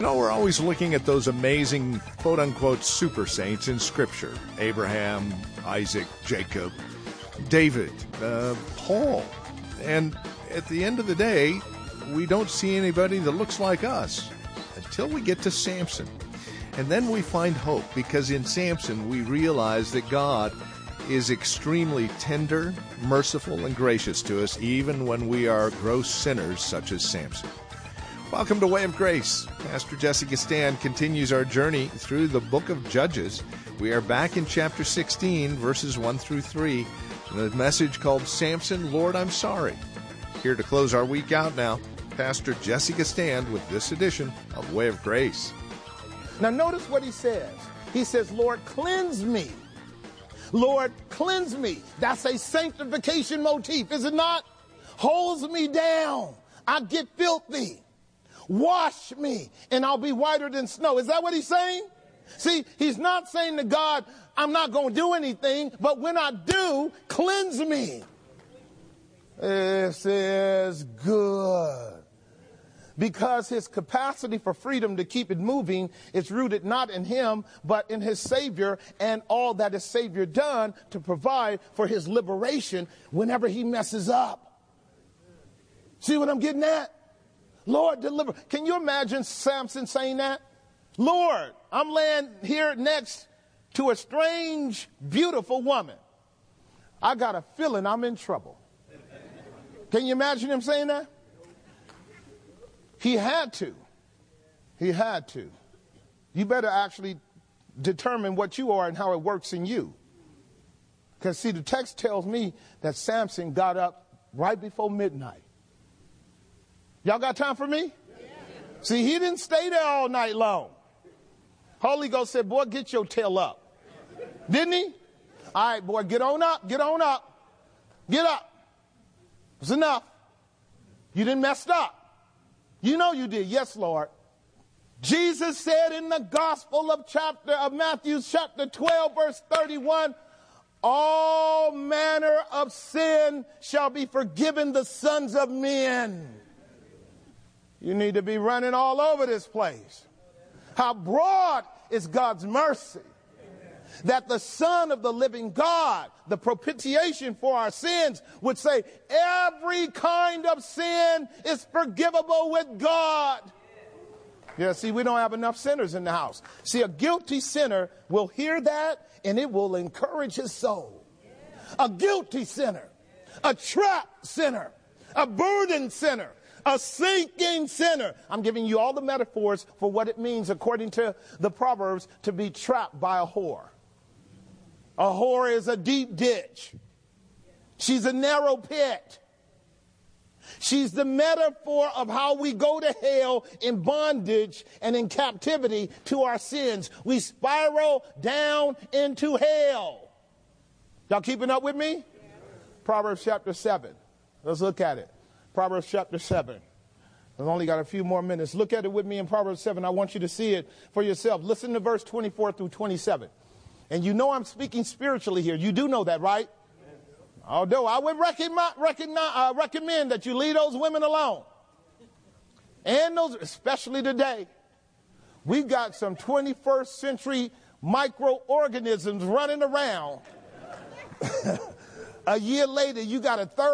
We're always looking at those amazing, quote-unquote, super saints in Scripture. Abraham, Isaac, Jacob, David, Paul. And at the end of the day, we don't see anybody that looks like us until we get to Samson. And then we find hope, because in Samson we realize that God is extremely tender, merciful, and gracious to us, even when we are gross sinners such as Samson. Welcome to Way of Grace. Pastor Jesse Gastan continues our journey through the book of Judges. We are back in chapter 16, verses 1 through 3, and a message called Samson, Lord, I'm Sorry. Here to close our week out now, Pastor Jesse Gastan with this edition of Way of Grace. Now notice what he says. He says, Lord, cleanse me. Lord, cleanse me. That's a sanctification motif, is it not? Holds me down. I get filthy. Wash me, and I'll be whiter than snow. Is that what he's saying? See, he's not saying to God, I'm not going to do anything, but when I do, cleanse me. This is good. Because his capacity for freedom to keep it moving is rooted not in him, but in his Savior and all that his Savior done to provide for his liberation whenever he messes up. See what I'm getting at? Lord, deliver. Can you imagine Samson saying that? Lord, I'm laying here next to a strange, beautiful woman. I got a feeling I'm in trouble. Can you imagine him saying that? He had to. He had to. You better actually determine what you are and how it works in you. Because, see, the text tells me that Samson got up right before midnight. Y'all got time for me? Yeah. See, he didn't stay there all night long. Holy Ghost said, boy, get your tail up. Didn't he? All right, boy, get on up, get on up. Get up. It's enough. You didn't mess up. You know you did. Yes, Lord. Jesus said in the Gospel of Matthew chapter 12, verse 31, all manner of sin shall be forgiven the sons of men. You need to be running all over this place. How broad is God's mercy, that the Son of the living God, the propitiation for our sins, would say every kind of sin is forgivable with God. Yeah, see, we don't have enough sinners in the house. See, a guilty sinner will hear that and it will encourage his soul. A guilty sinner, a trapped sinner, a burdened sinner, a sinking sinner. I'm giving you all the metaphors for what it means, according to the Proverbs, to be trapped by a whore. A whore is a deep ditch. She's a narrow pit. She's the metaphor of how we go to hell in bondage and in captivity to our sins. We spiral down into hell. Y'all keeping up with me? Proverbs chapter 7. Let's look at it. Proverbs chapter 7. I've only got a few more minutes. Look at it with me in Proverbs 7. I want you to see it for yourself. Listen to verse 24 through 27. And you know I'm speaking spiritually here. You do know that, right? Although I would recommend that you leave those women alone. And those, especially today, we've got some 21st century microorganisms running around. A year later, you got a third